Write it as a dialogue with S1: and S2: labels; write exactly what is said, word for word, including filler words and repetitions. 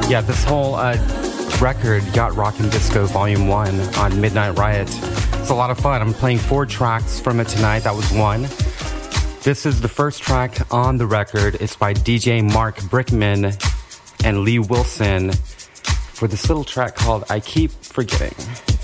S1: Yeah, this whole uh, record, Yacht Rock and Disco Volume one on Midnight Riot. It's a lot of fun. I'm playing four tracks from it tonight. That was one. This is the first track on the record. It's by D J Mark Brickman and Lee Wilson for this little track called I Keep Forgetting.